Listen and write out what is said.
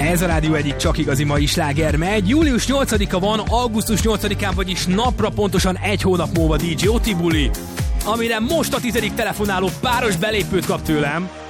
Ez a rádió egyik csak igazi mai sláger megy. Július 8-a van, augusztus 8-án, vagyis napra pontosan egy hónap múlva DJ Oti buli, amire most a 10. telefonáló páros belépőt kap tőlem.